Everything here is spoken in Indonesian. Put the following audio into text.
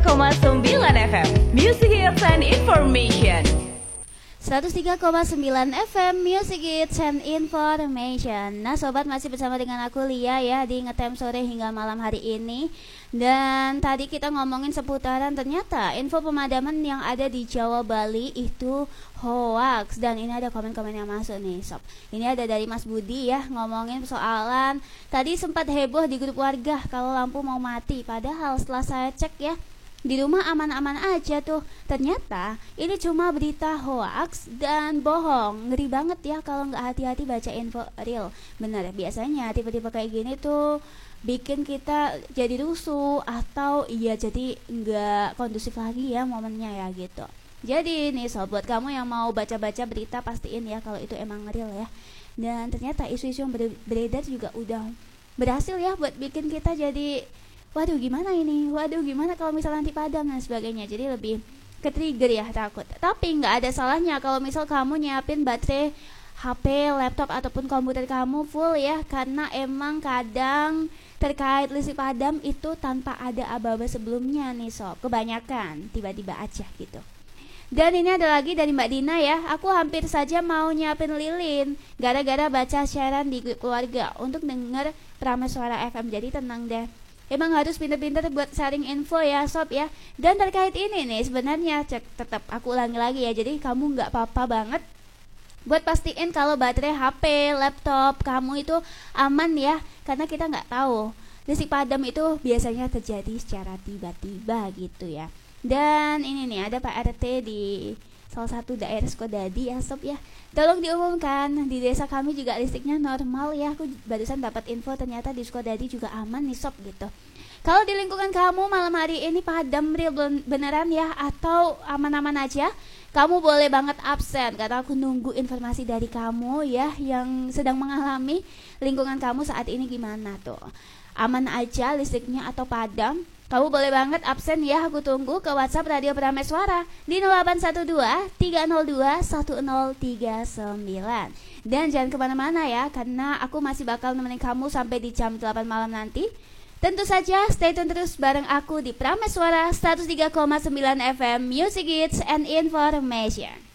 FM Music Hits and Information. 103,9 FM Music Hits and Information. Nah sobat, masih bersama dengan aku Lia ya di Ngetem Sore hingga malam hari ini. Dan tadi kita ngomongin seputaran ternyata info pemadaman yang ada di Jawa Bali itu hoax. Dan ini ada komen-komen yang masuk nih sob. Ini ada dari Mas Budi ya, ngomongin persoalan tadi sempat heboh di grup warga kalau lampu mau mati. Padahal setelah saya cek ya, di rumah aman-aman aja tuh. Ternyata ini cuma berita hoax dan bohong. Ngeri banget ya kalau nggak hati-hati baca info real. Bener, biasanya tipe-tipe kayak gini tuh bikin kita jadi rusuh atau iya jadi nggak kondusif lagi ya momennya ya gitu. Jadi nih sob, buat kamu yang mau baca-baca berita pastiin ya kalau itu emang real ya. Dan ternyata isu-isu yang beredar juga udah berhasil ya buat bikin kita jadi waduh gimana ini, waduh gimana kalau misalnya nanti padam dan sebagainya. Jadi lebih ke trigger ya, takut. Tapi nggak ada salahnya kalau misal kamu nyiapin baterai HP, laptop ataupun komputer kamu full ya, karena emang kadang terkait listrik padam itu tanpa ada aba-aba sebelumnya nih sob, kebanyakan tiba-tiba aja gitu. Dan ini ada lagi dari Mbak Dina ya, aku hampir saja mau nyiapin lilin gara-gara baca siaran di grup keluarga untuk denger Prameswara FM. Jadi tenang deh, emang harus pinter-pinter buat sharing info ya sob ya. Dan terkait ini nih sebenarnya tetap aku ulangi lagi ya, jadi kamu nggak apa-apa banget buat pastiin kalau baterai HP, laptop kamu itu aman ya, karena kita nggak tahu listrik padam itu biasanya terjadi secara tiba-tiba gitu ya. Dan ini nih ada Pak RT di salah satu daerah Sukodadi ya sob ya, tolong diumumkan di desa kami juga listriknya normal ya. Aku barusan dapat info ternyata di Sukodadi juga aman nih sob gitu. Kalau di lingkungan kamu malam hari ini padam real beneran ya atau aman-aman aja, kamu boleh banget absen karena aku nunggu informasi dari kamu ya yang sedang mengalami lingkungan kamu saat ini gimana tuh. Aman aja listriknya atau padam? Kamu boleh banget absen ya, aku tunggu ke WhatsApp Radio Prameswara di 0812 302 1039. Dan jangan kemana-mana ya, karena aku masih bakal nemenin kamu sampai di jam 8 malam nanti. Tentu saja stay tune terus bareng aku di Prameswara 103,9 FM Music Hits and Information.